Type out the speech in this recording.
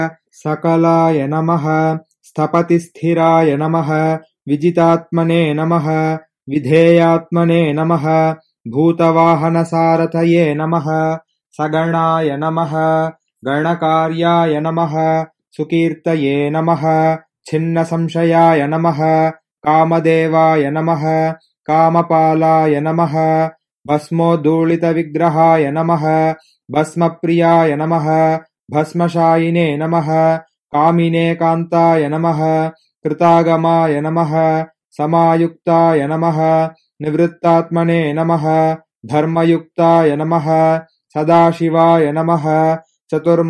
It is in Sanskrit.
सकलाय नमः स्थपतिस्थिराय नमः विजितात्मने नमः विधेयात्मने नमः भूतवाहनसारथये नमः सगणाय नमः गणकार्याय नमः सुकीर्तये नमः छिन्नसंशयाय नमः कामदेवाय नमः कामपालाय नमः भस्मोद्धूलितविग्रहाय नमः भस्मप्रियाय नमः भस्मशायिने नमः कामिने कान्ताय नमः कृतागमाय नमः समायुक्ताय नमः निवृत्तात्मने नमः धर्मयुक्ताय नमः सदाशिवाय नमः